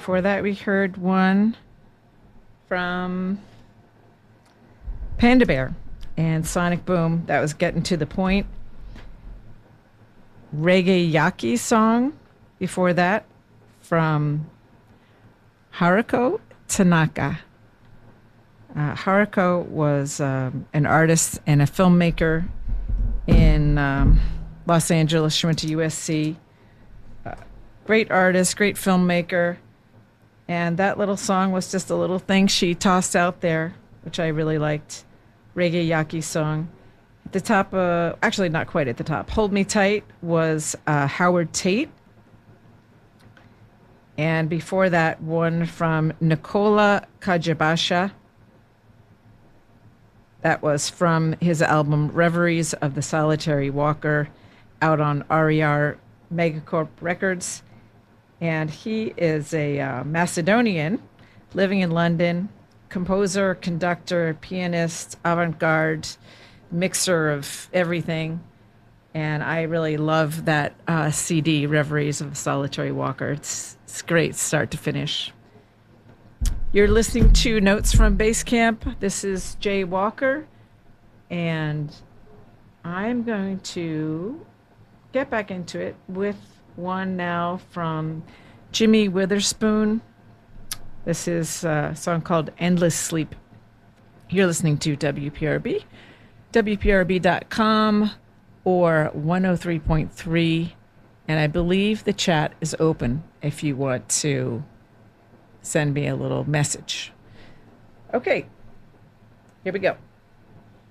before that, we heard one from Panda Bear and Sonic Boom. That was Getting to the Point. Reggae Yaki song before that from Haruko Tanaka. Haruko was an artist and a filmmaker in Los Angeles. She went to USC. Great artist, great filmmaker. And that little song was just a little thing she tossed out there, which I really liked. Reggae Yaki song. At the top, actually not quite at the top, Hold Me Tight was Howard Tate. And before that, one from Nicola Kajabasha. That was from his album Reveries of the Solitary Walker, out on RER Megacorp Records. And he is a Macedonian living in London, composer, conductor, pianist, avant-garde, mixer of everything. And I really love that CD, Reveries of the Solitary Walker. It's great start to finish. You're listening to Notes from Basecamp. This is Jay Walker, and I'm going to get back into it with one now from Jimmy Witherspoon. This is a song called Endless Sleep. You're listening to WPRB, WPRB.com, or 103.3, and I believe the chat is open if you want to send me a little message. Okay, here we go.